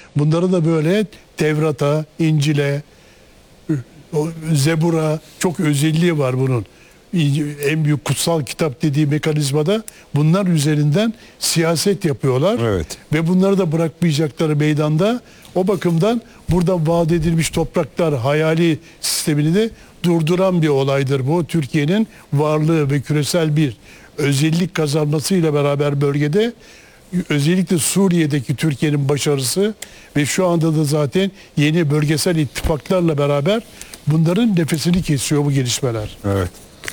Bunları da böyle Tevrat'a, İncil'e, Zebur'a çok özelliği var bunun. En büyük kutsal kitap dediği mekanizmada bunlar üzerinden siyaset yapıyorlar. Evet. Ve bunları da bırakmayacakları meydanda. O bakımdan burada vaat edilmiş topraklar hayali sistemini de durduran bir olaydır bu. Türkiye'nin varlığı ve küresel bir özellik kazanmasıyla beraber bölgede, özellikle Suriye'deki Türkiye'nin başarısı ve şu anda da zaten yeni bölgesel ittifaklarla beraber bunların nefesini kesiyor bu gelişmeler. Evet.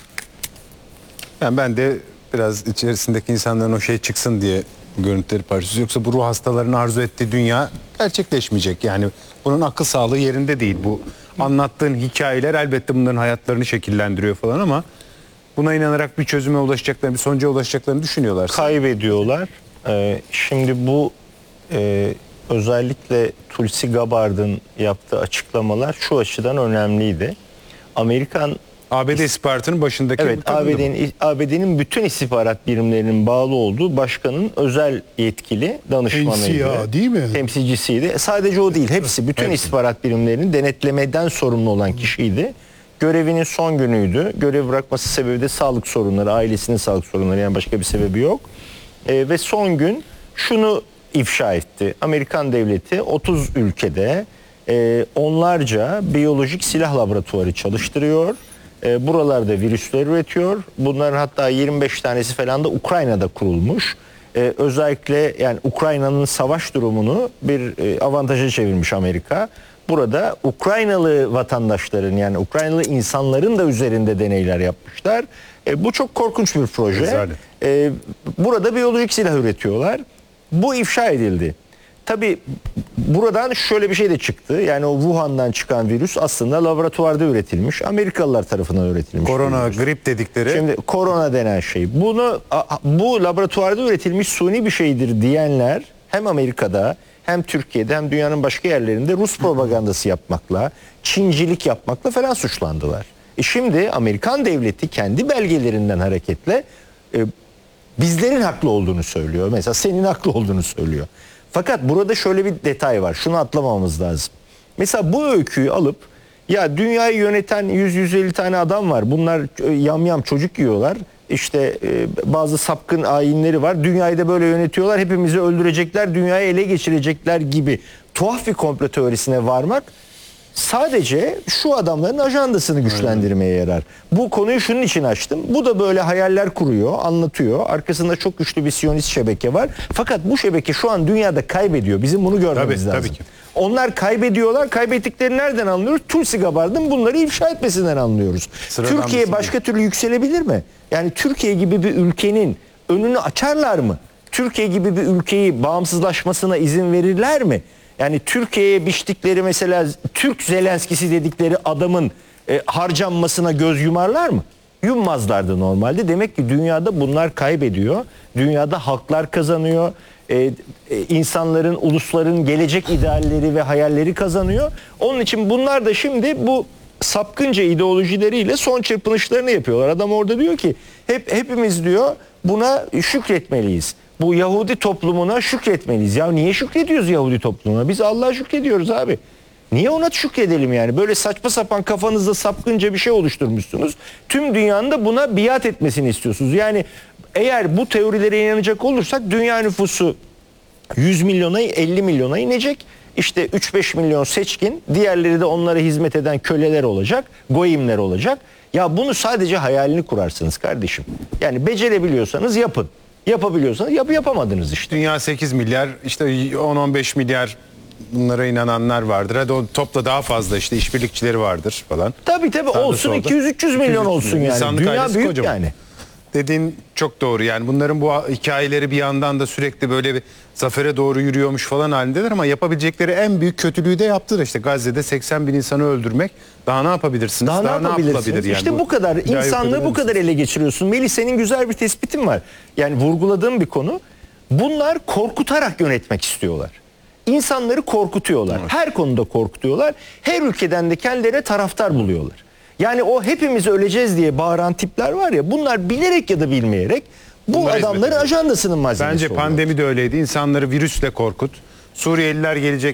Yani ben de biraz içerisindeki insanların o şey çıksın diye görüntüleri paylaşıyoruz. Yoksa bu ruh hastalarının arzu ettiği dünya gerçekleşmeyecek. Yani bunun akıl sağlığı yerinde değil. Bu anlattığın hikayeler elbette bunların hayatlarını şekillendiriyor falan ama buna inanarak bir çözüme ulaşacaklarını, bir sonuca ulaşacaklarını düşünüyorlar. Kaybediyorlar. Şimdi bu özellikle Tulsi Gabbard'ın yaptığı açıklamalar şu açıdan önemliydi. Amerikan ABD istihbaratının başındaki evet, ABD'nin bütün istihbarat birimlerinin bağlı olduğu başkanın özel yetkili danışmanıydı. NCA değil mi? Temsilcisiydi. Sadece o değil. Hepsi, bütün istihbarat birimlerinin denetlemeden sorumlu olan kişiydi. Görevinin son günüydü. Görev bırakması sebebi de sağlık sorunları, ailesinin sağlık sorunları, yani başka bir sebebi yok. Ve son gün şunu ifşa etti. Amerikan devleti 30 ülkede onlarca biyolojik silah laboratuvarı çalıştırıyor. Buralarda virüsler üretiyor. Bunların hatta 25 tanesi falan da Ukrayna'da kurulmuş. Özellikle yani Ukrayna'nın savaş durumunu bir avantaja çevirmiş Amerika. Burada Ukraynalı vatandaşların, yani Ukraynalı insanların da üzerinde deneyler yapmışlar. Bu çok korkunç bir proje. Burada biyolojik silah üretiyorlar. Bu ifşa edildi. Tabii buradan şöyle bir şey de çıktı. Yani o Wuhan'dan çıkan virüs aslında laboratuvarda üretilmiş. Amerikalılar tarafından üretilmiş. Korona, grip dedikleri. Şimdi korona denen şey. Bu laboratuvarda üretilmiş suni bir şeydir diyenler hem Amerika'da hem Türkiye'de hem dünyanın başka yerlerinde Rus propagandası yapmakla, Çincilik yapmakla falan suçlandılar. Şimdi Amerikan devleti kendi belgelerinden hareketle bizlerin haklı olduğunu söylüyor. Mesela senin haklı olduğunu söylüyor. Fakat burada şöyle bir detay var. Şunu atlamamamız lazım. Mesela bu öyküyü alıp ya dünyayı yöneten 100-150 tane adam var. Bunlar yamyam çocuk yiyorlar. İşte bazı sapkın ayinleri var. Dünyayı da böyle yönetiyorlar. Hepimizi öldürecekler, dünyayı ele geçirecekler gibi tuhaf bir komplo teorisine varmak sadece şu adamların ajandasını güçlendirmeye yarar. Bu konuyu şunun için açtım. Bu da böyle hayaller kuruyor, anlatıyor. Arkasında çok güçlü bir Siyonist şebeke var. Fakat bu şebeke şu an dünyada kaybediyor. Bizim bunu görmemiz lazım. Tabii ki. Onlar kaybediyorlar. Kaybettiklerini nereden anlıyoruz? Tulsi Gabbard'ın bunları ifşa etmesinden anlıyoruz. Sıradan Türkiye başka türlü yükselebilir mi? Yani Türkiye gibi bir ülkenin önünü açarlar mı? Türkiye gibi bir ülkeyi bağımsızlaşmasına izin verirler mi? Yani Türkiye'ye biçtikleri, mesela Türk Zelenskisi dedikleri adamın harcanmasına göz yumarlar mı? Yummazlardı normalde. Demek ki dünyada bunlar kaybediyor. Dünyada halklar kazanıyor. İnsanların, ulusların gelecek idealleri ve hayalleri kazanıyor. Onun için bunlar da şimdi bu sapkınca ideolojileriyle son çırpınışlarını yapıyorlar. Adam orada diyor ki hepimiz diyor buna şükretmeliyiz. Bu Yahudi toplumuna şükretmeliyiz. Ya niye şükrediyoruz Yahudi toplumuna? Biz Allah'a şükrediyoruz abi. Niye ona şükredelim yani? Böyle saçma sapan kafanızda sapkınca bir şey oluşturmuşsunuz. Tüm dünyanın da buna biat etmesini istiyorsunuz. Yani eğer bu teorilere inanacak olursak dünya nüfusu 100 milyona 50 milyona inecek. İşte 3-5 milyon seçkin, diğerleri de onlara hizmet eden köleler olacak, goyimler olacak. Ya bunu sadece hayalini kurarsınız kardeşim. Yani becerebiliyorsanız yapın. Yapabiliyorsanız yapamadınız işte. Dünya 8 milyar, işte 10-15 milyar bunlara inananlar vardır. Hadi o topla daha fazla, işte işbirlikçileri vardır falan. Tabii olsun, 200-300 milyon olsun yani. İnsanlık Dünya ailesi büyük kocaman. yani. Dediğin çok doğru. Yani bunların bu hikayeleri bir yandan da sürekli böyle bir zafere doğru yürüyormuş falan halindeler ama yapabilecekleri en büyük kötülüğü de yaptılar. İşte Gazze'de 80 bin insanı öldürmek. Daha ne yapabilirsiniz? Daha ne yapabilirsiniz? Yani işte bu kadar. İnsanlığı bu kadar ele geçiriyorsun. Melih, senin güzel bir tespitin var. Yani vurguladığım bir konu. Bunlar korkutarak yönetmek istiyorlar. İnsanları korkutuyorlar. Evet. Her konuda korkutuyorlar. Her ülkeden de kendilerine taraftar buluyorlar. Yani o hepimiz öleceğiz diye bağıran tipler var ya, bunlar bilerek ya da bilmeyerek bu adamların ajandasının malzemesi oluyor. Bence pandemi de öyleydi. İnsanları virüsle korkut. Suriyeliler gelecek.